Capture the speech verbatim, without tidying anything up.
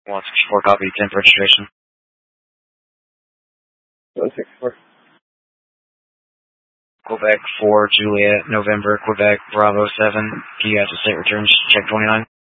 one sixty-four, copy, temp registration. one sixty-four. Quebec four, Juliet, November, Quebec, Bravo seven. Can you guys state returns? Check twenty-nine.